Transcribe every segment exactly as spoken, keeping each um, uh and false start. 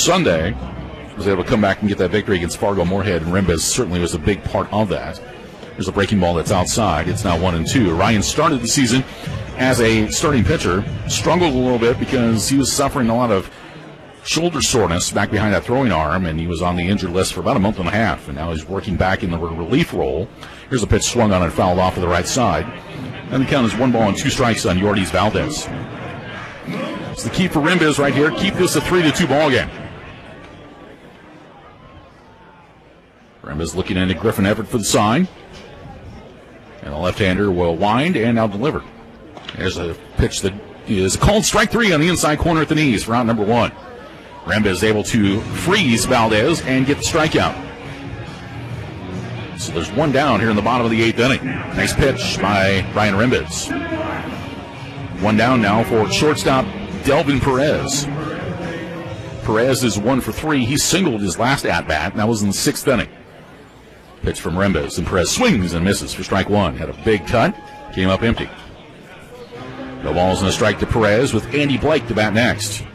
Sunday. Was able to come back and get that victory against Fargo Moorhead, and Rimbes certainly was a big part of that. There's a breaking ball that's outside. It's now one and two. Ryan started the season as a starting pitcher. Struggled a little bit because he was suffering a lot of shoulder soreness back behind that throwing arm, and he was on the injured list for about a month and a half, and now he's working back in the relief role. Here's a pitch swung on and fouled off to the right side. And the count is one ball and two strikes on Yordes Valdez. It's the key for Rimbes right here. Keep this a three to two ball game. Rimbes looking into Griffin Everett for the sign. And the left-hander will wind and now deliver. There's a pitch that is called strike three on the inside corner at the knees for out number one. Rimbes able to freeze Valdez and get the strikeout. So there's one down here in the bottom of the eighth inning. Nice pitch by Ryan Rimbes. One down now for shortstop Delvin Perez. Perez is one for three. He singled his last at-bat, and that was in the sixth inning. Pitch from Rimbes, and Perez swings and misses for strike one. Had a big cut, came up empty. No balls and a strike to Perez with Andy Blake to bat next.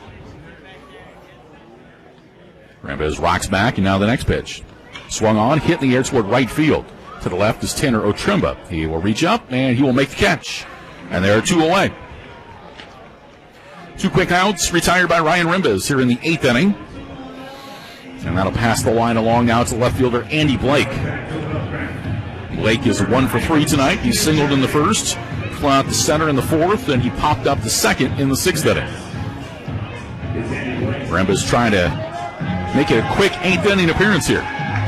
Rimbes rocks back, and now the next pitch. Swung on, hit in the air toward right field. To the left is Tanner Otrimba. He will reach up, and he will make the catch. And there are two away. Two quick outs retired by Ryan Rimbes here in the eighth inning. And that'll pass the line along now to left fielder Andy Blake. Blake is one for three tonight. He singled in the first, flew out the center in the fourth, and he popped up the second in the sixth inning. Rimbes trying to make it a quick eighth inning appearance here.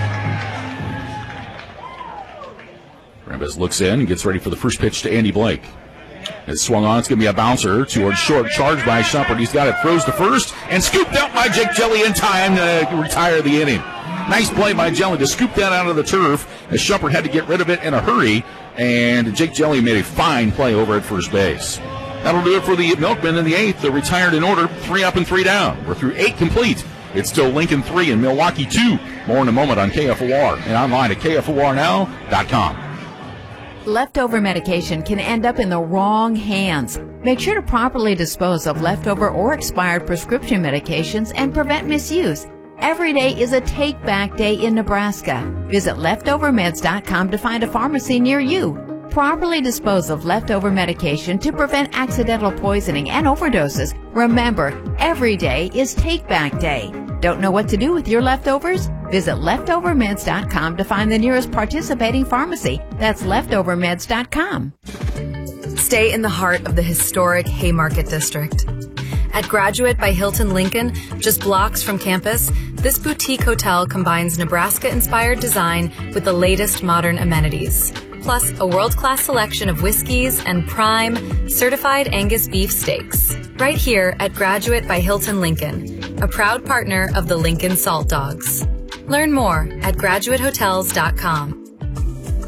Rimbes looks in and gets ready for the first pitch to Andy Blake. It's swung on. It's going to be a bouncer towards short. Charged by Shumpert. He's got it. Throws to first and scooped out by Jake Jelly in time to retire the inning. Nice play by Jelly to scoop that out of the turf as Shumpert had to get rid of it in a hurry. And Jake Jelly made a fine play over at first base. That'll do it for the Milkmen in the eighth. They're retired in order. Three up and three down. We're through eight complete. It's still Lincoln three and Milwaukee two. More in a moment on K F O R and online at K F O R now dot com. Leftover medication can end up in the wrong hands. Make sure to properly dispose of leftover or expired prescription medications and prevent misuse. Every day is a take-back day in Nebraska. Visit leftover meds dot com to find a pharmacy near you. Properly dispose of leftover medication to prevent accidental poisoning and overdoses. Remember, every day is take-back day. Don't know what to do with your leftovers? Visit leftover meds dot com to find the nearest participating pharmacy. That's leftover meds dot com. Stay in the heart of the historic Haymarket District. At Graduate by Hilton Lincoln, just blocks from campus, this boutique hotel combines Nebraska-inspired design with the latest modern amenities. Plus, a world-class selection of whiskeys and prime, certified Angus beef steaks. Right here at Graduate by Hilton Lincoln, a proud partner of the Lincoln Salt Dogs. Learn more at graduate hotels dot com.